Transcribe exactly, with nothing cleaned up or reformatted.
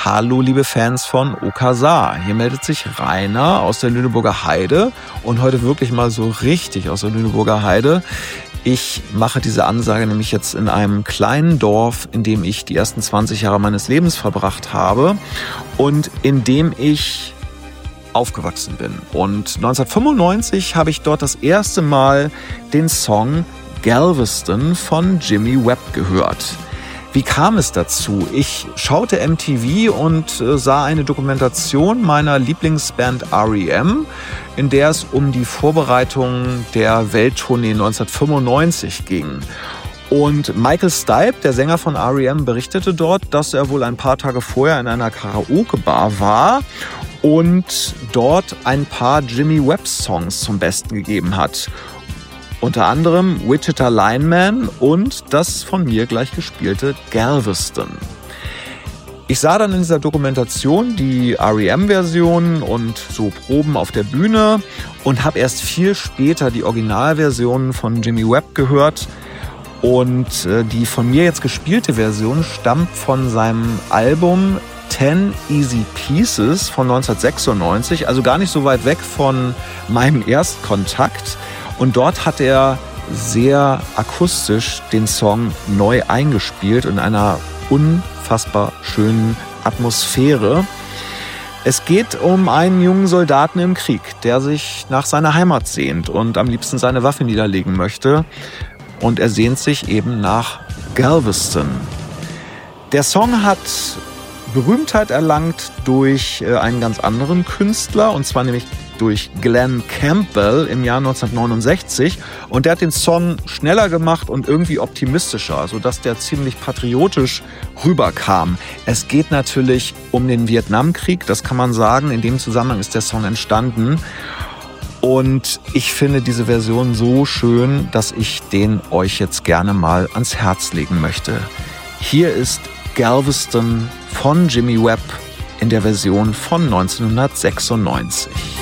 Hallo liebe Fans von Okazar. Hier meldet sich Rainer aus der Lüneburger Heide und heute wirklich mal so richtig aus der Lüneburger Heide. Ich mache diese Ansage nämlich jetzt in einem kleinen Dorf, in dem ich die ersten zwanzig Jahre meines Lebens verbracht habe und in dem ich aufgewachsen bin. Und neunzehnhundertfünfundneunzig habe ich dort das erste Mal den Song Galveston von Jimmy Webb gehört. Wie kam es dazu? Ich schaute M T V und äh, sah eine Dokumentation meiner Lieblingsband R E M, in der es um die Vorbereitung der Welttournee neunzehnhundertfünfundneunzig ging. Und Michael Stipe, der Sänger von R E M, berichtete dort, dass er wohl ein paar Tage vorher in einer Karaoke-Bar war und dort ein paar Jimmy Webb-Songs zum Besten gegeben hat. Unter anderem Wichita Lineman und das von mir gleich gespielte Galveston. Ich sah dann in dieser Dokumentation die R E M-Version und so Proben auf der Bühne und habe erst viel später die Originalversion von Jimmy Webb gehört. Und die von mir jetzt gespielte Version stammt von seinem Album Ten Easy Pieces von neunzehnhundertsechsundneunzig, also gar nicht so weit weg von meinem Erstkontakt. Und dort hat er sehr akustisch den Song neu eingespielt in einer unfassbar schönen Atmosphäre. Es geht um einen jungen Soldaten im Krieg, der sich nach seiner Heimat sehnt und am liebsten seine Waffe niederlegen möchte. Und er sehnt sich eben nach Galveston. Der Song hat Berühmtheit erlangt durch einen ganz anderen Künstler, und zwar nämlich durch Glenn Campbell im Jahr neunzehnhundertneunundsechzig. Und der hat den Song schneller gemacht und irgendwie optimistischer, sodass der ziemlich patriotisch rüberkam. Es geht natürlich um den Vietnamkrieg, das kann man sagen. In dem Zusammenhang ist der Song entstanden. Und ich finde diese Version so schön, dass ich den euch jetzt gerne mal ans Herz legen möchte. Hier ist Galveston von Jimmy Webb in der Version von neunzehnhundertsechsundneunzig.